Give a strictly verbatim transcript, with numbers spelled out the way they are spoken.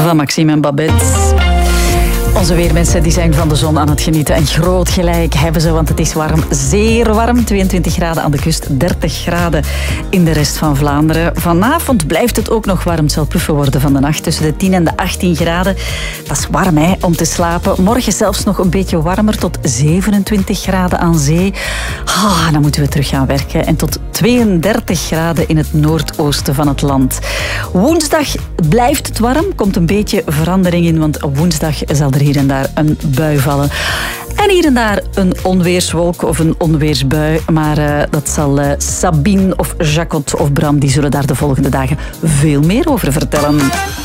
van Maxime en Babette. Onze weermensen die zijn van de zon aan het genieten. En groot gelijk hebben ze, want het is warm. Zeer warm. tweeëntwintig graden aan de kust, dertig graden in de rest van Vlaanderen. Vanavond blijft het ook nog warm. Het zal puffen worden van de nacht tussen de tien en de achttien graden. Dat is warm, hè, om te slapen. Morgen zelfs nog een beetje warmer, tot zevenentwintig graden aan zee. Ah, dan moeten we terug gaan werken. En tot tweeëndertig graden in het noordoosten van het land. Woensdag blijft het warm. Komt een beetje verandering in, want woensdag zal er hier en daar een bui vallen. En hier en daar een onweerswolk of een onweersbui. Maar uh, dat zal uh, Sabine of Jacot of Bram, die zullen daar de volgende dagen veel meer over vertellen.